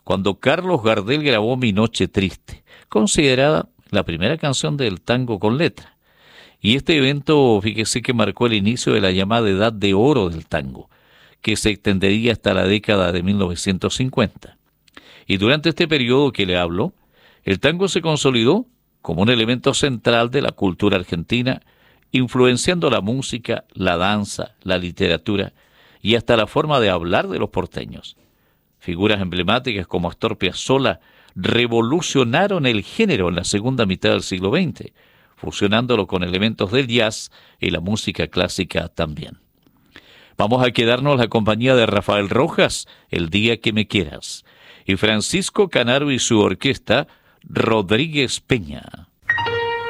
cuando Carlos Gardel grabó Mi Noche Triste, considerada la primera canción del tango con letra. Y este evento, fíjese que marcó el inicio de la llamada Edad de Oro del tango, que se extendería hasta la década de 1950. Y durante este periodo que le hablo, el tango se consolidó como un elemento central de la cultura argentina, influenciando la música, la danza, la literatura y hasta la forma de hablar de los porteños. Figuras emblemáticas como Astor Piazzolla revolucionaron el género en la segunda mitad del siglo XX, fusionándolo con elementos del jazz y la música clásica también. Vamos a quedarnos en la compañía de Rafael Rojas, El Día que Me Quieras, y Francisco Canaro y su orquesta Rodríguez Peña.